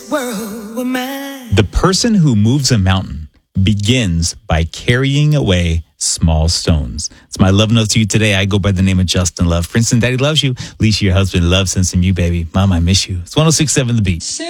world with mine. The person who moves a mountain begins by carrying away small stones. It's my love note to you today. I go by the name of Justin Love. Princeton, Daddy loves you. Alicia, your husband, loves sensing you, baby. Mom, I miss you. It's 106.7 The Beat.